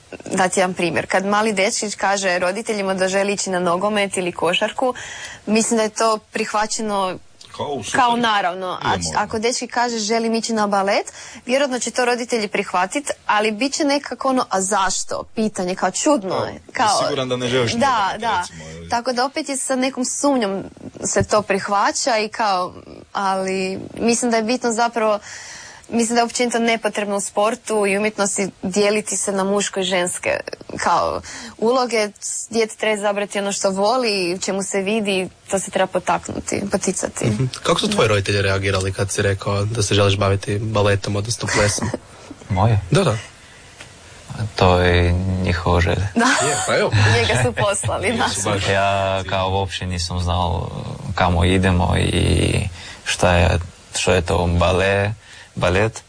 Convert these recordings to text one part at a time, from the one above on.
dati jedan primjer. Kad mali dečkić kaže roditeljima da želi ići na nogomet ili košarku, mislim da je to prihvaćeno kao naravno. A ako dečki kaže želim ići na balet, vjerojatno će to roditelji prihvatiti, ali bit će nekako ono, a zašto? Pitanje, kao čudno je. Siguran da ne želiš da. Tako da opet je sa nekom sumnjom se to prihvaća i kao, ali mislim da je bitno zapravo, mislim da je općenito nepotrebno u sportu i umjetnosti dijeliti se na muško i ženske kao uloge. Dijete treba izabrati ono što voli, čemu se vidi, to se treba poticati. Kako su tvoji roditelji reagirali kad si rekao da se želiš baviti baletom, odnosno plesom? Moje? Da. To je njihova želja. Da, njega su poslali. Ja kao uopće nisam znao kamo idemo i što je to balet.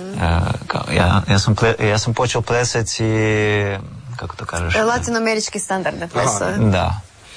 Ja sam počeo plesati, kako to kažeš? Latinoamerički standardne plesove. Da.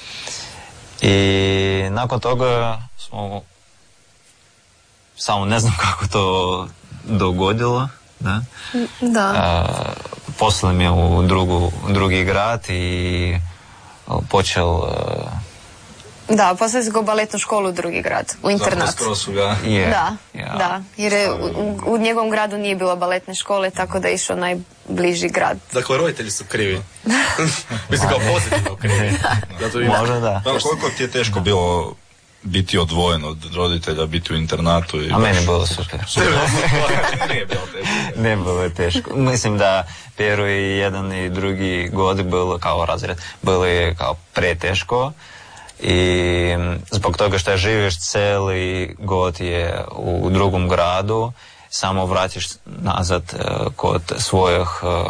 I nakon toga smo, samo ne znam kako to dogodilo, da? Poslali me u drugi grad i počel... poslali su ga u baletnu školu u drugi grad, u internat. Da, jer u njegovom gradu nije bilo baletne škole, tako da je išao najbliži grad. Dakle, roditelji su krivi. Mislim kao pozitivno krivi. Možda da. Koliko ti je teško bilo biti odvojen od roditelja, biti u internatu? A meni je bilo super. Nije bilo teško. Ne bilo je teško. Mislim da prvi jedan i drugi god bilo kao razred, bilo je kao preteško. I zbog toga što živiš cijeli god je u drugom gradu, samo vratiš nazad kod svojih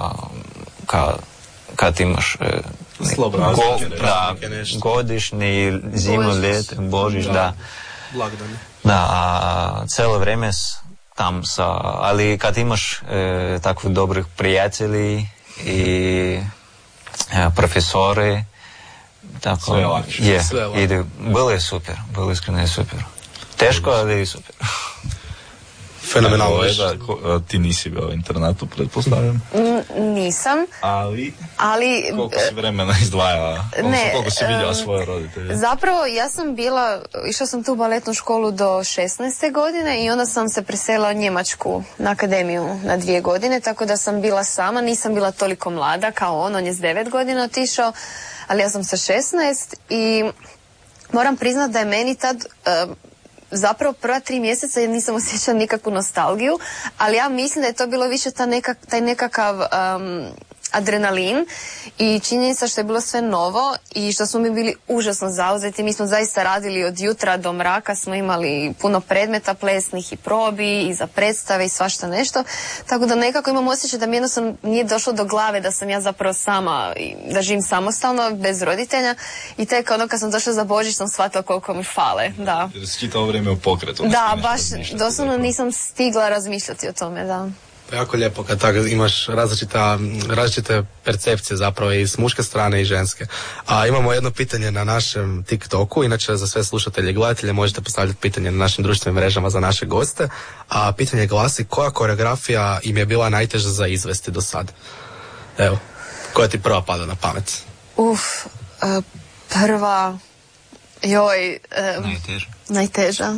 kad imaš godišnji, zimu, ljet, Božić, da. Da, cijelo vrijeme tam ali kad imaš takvih dobrih prijatelji i profesori, tako, sve je lakše. Bilo je super, bilo iskreno super. Teško, ali je super. Fenomenalno. Ti nisi bio u internatu, pretpostavljam? Nisam. Ali koliko si vremena izdvajala? Koliko si vidjela svoje roditelje? Zapravo, išla sam tu u baletnu školu do 16. godine i onda sam se preselila u Njemačku na akademiju na 2 godine, tako da sam bila sama, nisam bila toliko mlada kao on je s 9 godina otišao, ali ja sam sa 16 i moram priznati da je meni tad zapravo prva 3 mjeseca nisam osjećala nikakvu nostalgiju, ali ja mislim da je to bilo više taj nekakav adrenalin i činjenica što je bilo sve novo i što smo mi bili užasno zauzeti. Mi smo zaista radili od jutra do mraka, smo imali puno predmeta plesnih i probi i za predstave i svašta nešto, tako da nekako imam osjećaj da mi jednostavno nije došlo do glave da sam ja zapravo sama, da živim samostalno bez roditelja i tek kad sam došla za Božić sam shvatila koliko mi fale. Da. Jer si čitao vrijeme u pokretu. Da, baš doslovno nisam stigla razmišljati o tome, da. Jako lijepo kad tako imaš različite percepcije zapravo i s muške strane i ženske. A imamo jedno pitanje na našem TikToku, inače za sve slušatelje i gledatelje možete postavljati pitanje na našim društvenim mrežama za naše goste. A pitanje glasi, koja koreografija im je bila najteža za izvesti do sad? Evo, koja ti prva pada na pamet? Prva... Najteža.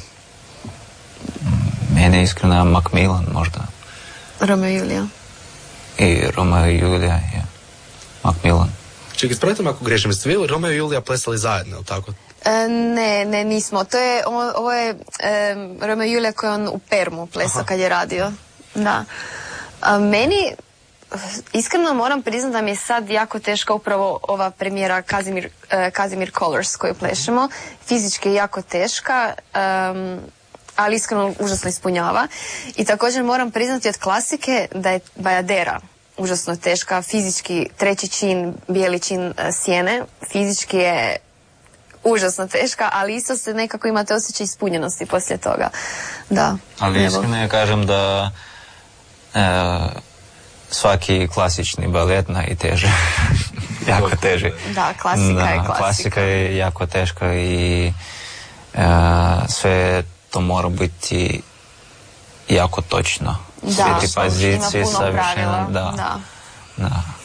Mene iskreno Macmillan možda. Romeo i Julija. I Romeo i Julija, je. Macmillan. Čekaj, ispravite me ako grešim, ste vi Romeo i Julija plesali zajedno, ili tako? Ne, nismo. Ovo je Romeo i Julija koji on u Permu plesao kad je radio. Da. Meni, iskreno moram priznati da mi je sad jako teška upravo ova premijera Casimir Colors koju plešemo. Fizički je jako teška, ali iskreno užasno ispunjava. I također moram priznati od klasike da je Bajadera užasno teška, fizički 3. čin, bijeli čin sjene, fizički je užasno teška, ali isto se nekako imate osjećaj ispunjenosti poslije toga. Da. Ali iskreno ja kažem da svaki klasični balet najteže. Jako teže. Da, klasika je klasika. Klasika je jako teška i sve to mora biti jako točno. Da, sve ti pozicije ima puno pravila. Da.